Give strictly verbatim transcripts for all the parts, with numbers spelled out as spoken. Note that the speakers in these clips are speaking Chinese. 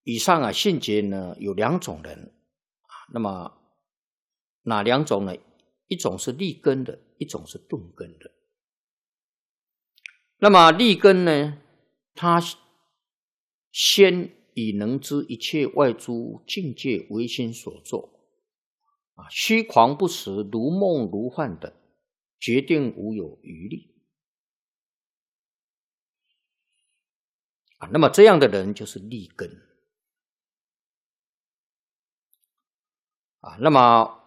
以上啊，信解呢有两种人，那么哪两种呢？一种是立根的，一种是顿根的。那么立根呢，他先以能知一切外诸境界唯心所作，啊，虚诳不实，如梦如幻等，决定无有余力。啊，那么这样的人就是立根。啊，那么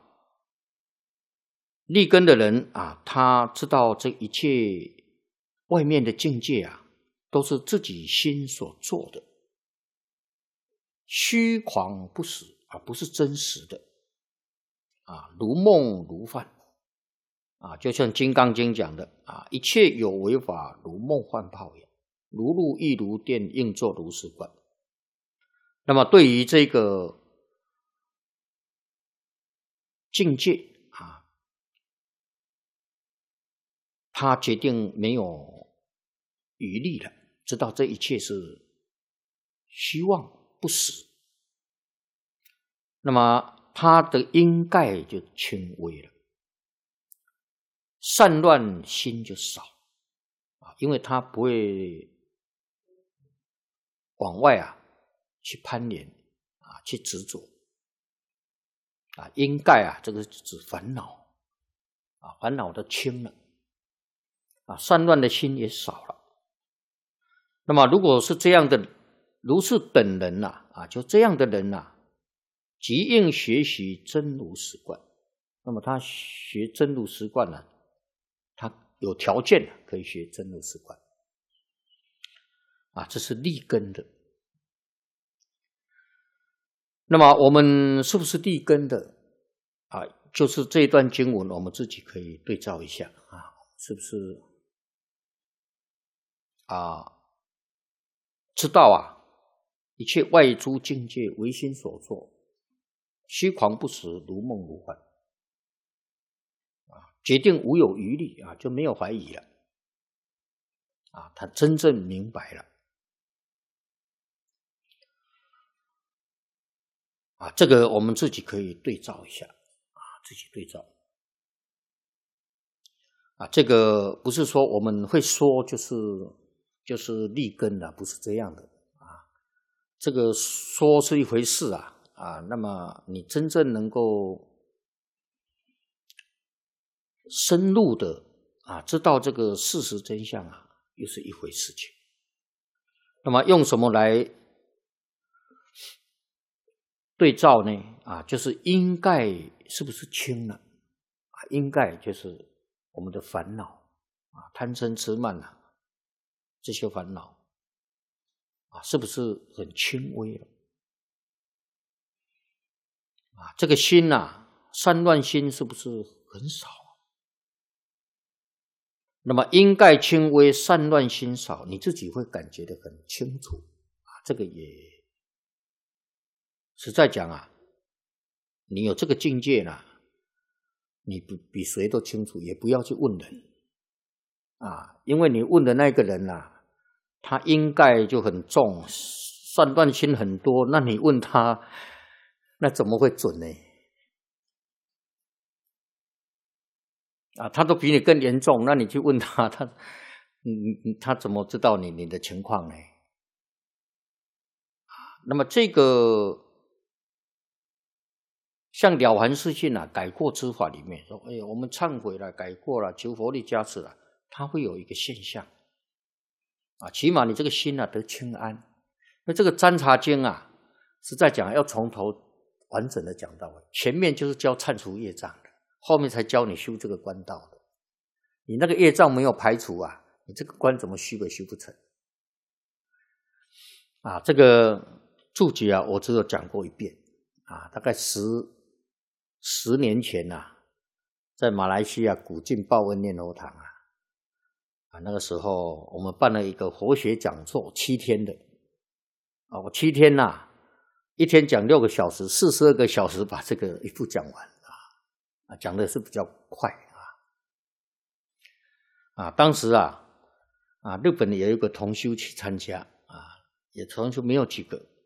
立根的人啊，他知道这一切外面的境界啊，都是自己心所做的，虚诳不实，而不是真实的。啊，如梦如幻。啊，就像《金刚经》讲的啊，一切有为法，如梦幻泡影，如露亦如电，应作如是观。那么对于这个境界啊，他决定没有余力了，知道这一切是虚妄不实，那么他的因盖就轻微了，散乱心就少啊，因为他不会往外啊去攀连啊，去执着啊，因盖啊，这个指烦恼啊，烦恼都轻了啊，散乱的心也少了。那么如果是这样的，如是等人呐、啊，啊，就这样的人呐、啊，即应学习真如实观。那么他学真如实观呢、啊，他有条件可以学真如实观啊，这是立根的。那么我们是不是立根的啊？就是这一段经文，我们自己可以对照一下啊，是不是啊？知道啊，一切外诸境界唯心所作，虚诳不实，如梦如幻啊，决定无有余力啊，就没有怀疑了啊，他真正明白了。啊，这个我们自己可以对照一下啊，自己对照啊，这个不是说我们会说就是就是立根的，不是这样的啊。这个说是一回事啊啊，那么你真正能够深入的啊，知道这个事实真相啊，又是一回事情。那么用什么来对照呢？啊，就是因盖是不是轻了？啊，因盖就是我们的烦恼啊，贪嗔痴慢啊，这些烦恼啊，是不是很轻微了？啊，这个心啊，散乱心是不是很少？那么因盖轻微，散乱心少，你自己会感觉得很清楚啊。这个也实在讲啊，你有这个境界呢，你比比谁都清楚，也不要去问人啊，因为你问的那个人啊，他因盖就很重，散乱心很多，那你问他，那怎么会准呢？啊，他都比你更严重，那你去问他，他，嗯，他怎么知道你你的情况呢？那么这个像了凡四训啊，改过之法里面说，哎，我们忏悔了，改过了，求佛力加持了，它会有一个现象啊，起码你这个心啊得清安。那这个占察经啊，实在讲要从头完整的讲到尾，前面就是教忏除业障的，后面才教你修这个观道的。你那个业障没有排除啊，你这个观怎么修也修不成啊。这个注解啊，我只有讲过一遍啊，大概十十年前啊，在马来西亚古晋报恩念佛堂啊，啊那个时候我们办了一个佛学讲座，七天的啊，我七天呐、啊，一天讲六个小时，四十二个小时把这个一部讲完啊，啊讲的是比较快啊，啊当时啊啊日本也有一个同修去参加啊，也同修没有几个